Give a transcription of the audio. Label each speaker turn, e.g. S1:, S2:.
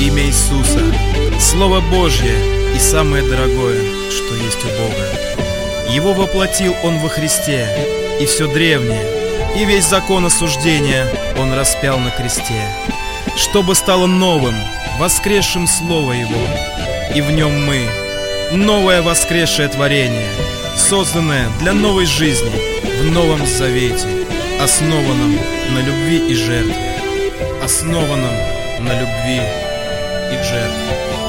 S1: имя Иисуса, Слово Божье и самое дорогое, что есть у Бога. Его воплотил Он во Христе, и все древнее, и весь закон осуждения Он распял на кресте, чтобы стало новым, воскресшим Слово Его, и в нем мы, новое воскресшее творение, созданное для новой жизни в Новом Завете, основанном на любви и жертве, основанном на любви и жертве.